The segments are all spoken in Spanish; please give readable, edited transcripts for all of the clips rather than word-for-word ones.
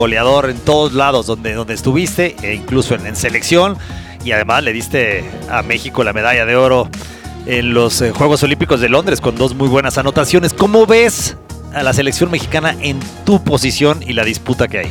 goleador en todos lados donde estuviste, e incluso en selección, y además le diste a México la medalla de oro en los Juegos Olímpicos de Londres con 2 muy buenas anotaciones. ¿Cómo ves a la selección mexicana en tu posición y la disputa que hay?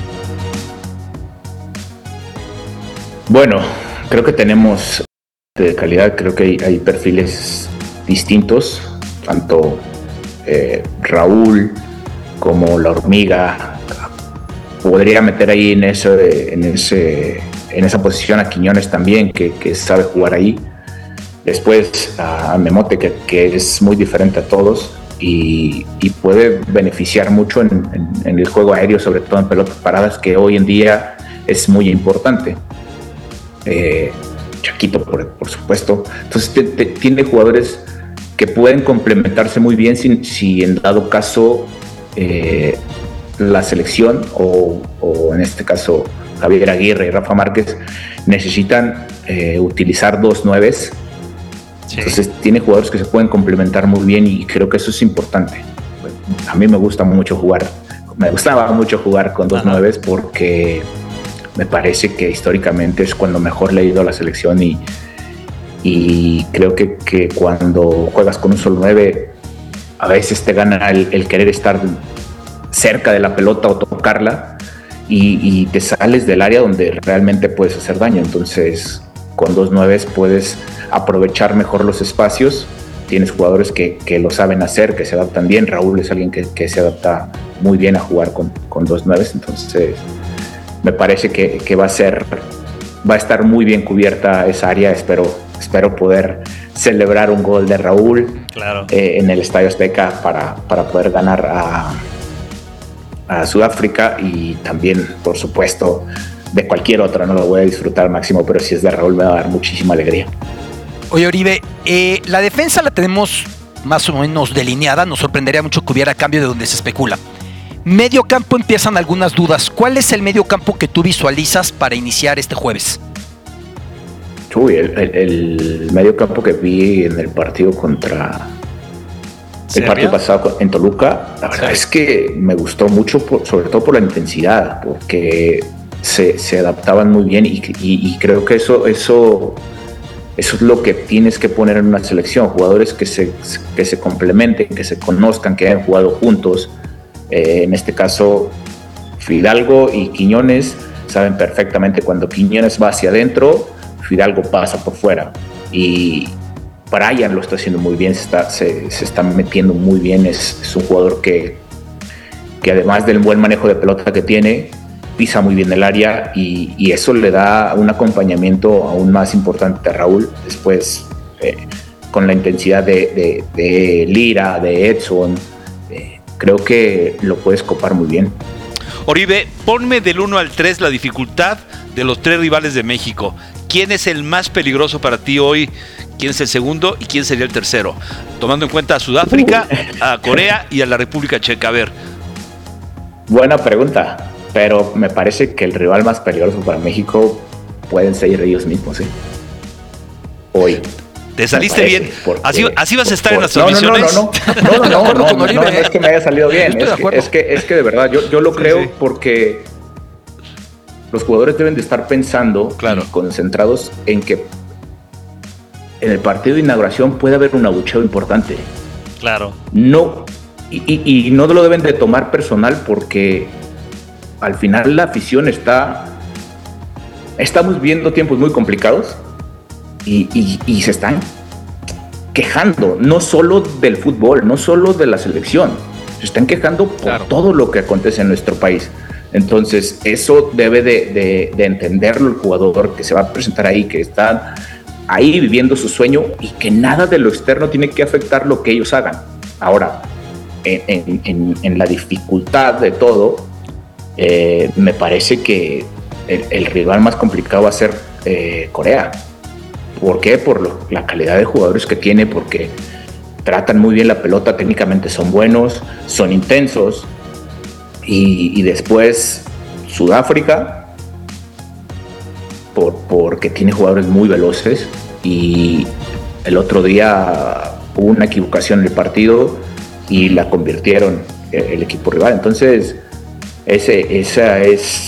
Bueno, creo que tenemos de calidad, creo que hay perfiles distintos, tanto Raúl como la Hormiga. Podría meter ahí en esa posición a Quiñones también, que sabe jugar ahí. Después a Memote, que es muy diferente a todos y puede beneficiar mucho en el juego aéreo, sobre todo en pelotas paradas, que hoy en día es muy importante. Chaquito, por supuesto. Entonces tiene jugadores que pueden complementarse muy bien si en dado caso la selección o en este caso Javier Aguirre y Rafa Márquez necesitan utilizar 2 nueves. Sí. Entonces tiene jugadores que se pueden complementar muy bien y creo que eso es importante. A mí me gustaba mucho jugar con 2 nueves porque me parece que históricamente es cuando mejor le ha ido a la selección y creo que cuando juegas con un solo 9 a veces te gana el querer estar cerca de la pelota o tocarla y te sales del área donde realmente puedes hacer daño. Entonces con 2 nueves puedes aprovechar mejor los espacios. Tienes jugadores que lo saben hacer, que se adaptan bien. Raúl es alguien que se adapta muy bien a jugar con 2 nueves. Entonces me parece que va a estar muy bien cubierta esa área. Espero poder celebrar un gol de Raúl, claro, en el Estadio Azteca para poder ganar a Sudáfrica, y también, por supuesto, de cualquier otra. No lo voy a disfrutar al máximo, pero si es de Raúl me va a dar muchísima alegría. Oye, Oribe, la defensa la tenemos más o menos delineada. Nos sorprendería mucho que hubiera cambio de donde se especula. Medio campo, empiezan algunas dudas. ¿Cuál es el medio campo que tú visualizas para iniciar este jueves? Uy, el medio campo que vi en el partido el partido pasado en Toluca, la verdad es que me gustó mucho, sobre todo por la intensidad, porque se adaptaban muy bien y creo que eso es lo que tienes que poner en una selección. Jugadores que se complementen, que se conozcan, que hayan jugado juntos. En este caso, Fidalgo y Quiñones saben perfectamente cuando Quiñones va hacia adentro, Fidalgo pasa por fuera. Y Brian lo está haciendo muy bien, se está metiendo muy bien. Es un jugador que además del buen manejo de pelota que tiene, pisa muy bien el área y eso le da un acompañamiento aún más importante a Raúl. Después, con la intensidad de Lira, de Edson, creo que lo puedes copar muy bien. Oribe, ponme del 1 al 3 la dificultad de los 3 rivales de México. ¿Quién es el más peligroso para ti hoy? ¿Quién es el segundo y quién sería el tercero? Tomando en cuenta a Sudáfrica, a Corea y a la República Checa. A ver. Buena pregunta, pero me parece que el rival más peligroso para México pueden ser ellos mismos, ¿eh? Hoy. ¿Te saliste bien? ¿Así vas a estar en las transmisiones? No, es que me haya salido bien. Es que de verdad, yo lo creo, sí. Porque los jugadores deben de estar pensando, claro, y concentrados en que en el partido de inauguración puede haber un abucheo importante. Claro. No, y no lo deben de tomar personal, porque al final la afición estamos viendo tiempos muy complicados y se están quejando, no solo del fútbol, no solo de la selección, se están quejando por todo lo que acontece en nuestro país. Entonces eso debe de entenderlo el jugador que se va a presentar ahí, que está ahí viviendo su sueño y que nada de lo externo tiene que afectar lo que ellos hagan. Ahora, en la dificultad de todo, me parece que el rival más complicado va a ser Corea. ¿Por qué? Por la calidad de jugadores que tiene, porque tratan muy bien la pelota, técnicamente son buenos, son intensos. Y después Sudáfrica, porque tiene jugadores muy veloces, y el otro día hubo una equivocación en el partido y la convirtieron el equipo rival. Entonces esa es